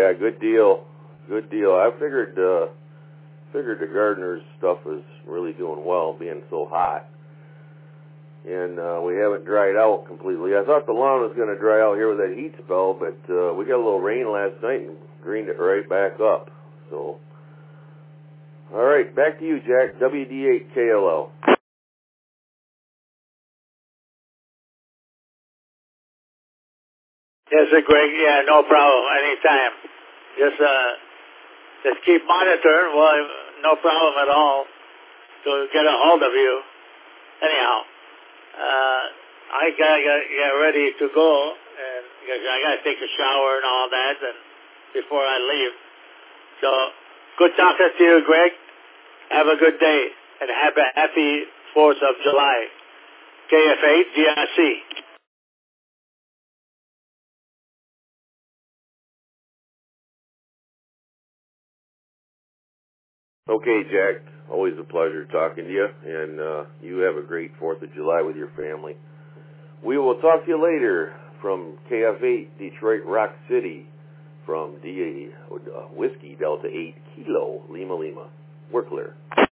Yeah, good deal. Good deal. I figured the gardener's stuff was really doing well, being so hot. And we haven't dried out completely. I thought the lawn was going to dry out here with that heat spell, but we got a little rain last night and greened it right back up. So, all right, back to you, Jack. WD8KLO. Yes, sir, Greg. Yeah, no problem. Anytime. Just keep monitoring. Well, no problem at all to get a hold of you. Anyhow, I gotta get ready to go, and because I gotta take a shower and all that, and before I leave. So, good talking to you, Greg. Have a good day, and happy 4th of July. KF8 GRC. Okay, Jack. Always a pleasure talking to you, and you have a great 4th of July with your family. We will talk to you later from KF8 Detroit Rock City from Whiskey Delta 8 Kilo Lima Lima. We're clear.